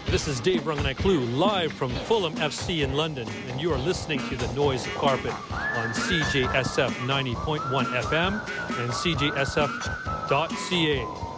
This is Dave Ranganaklu live from Fulham FC in London, and you are listening to The Noise of Carpet on CJSF 90.1 FM and CJSF.ca.